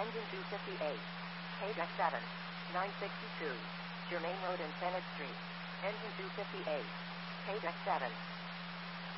Engine 258. KDEC 7. 962. Germain Road and Senate Street. Engine 258. KDEC 7.